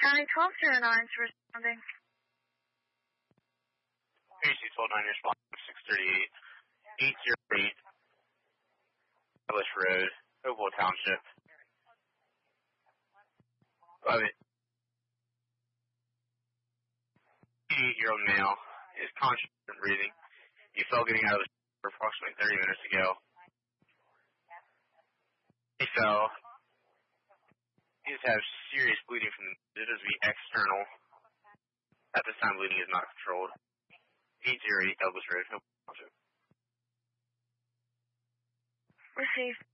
County 1209 is responding. AC 129 responding 638 808 Ellis Road, Hopewell Township. 88-year-old male is conscious and breathing. He fell getting out of the shower approximately 30 minutes ago. He fell. He has had serious bleeding from the nose. It is the external. At this time, bleeding is not controlled. 808 Elvis Road, Hopewell Township. Received.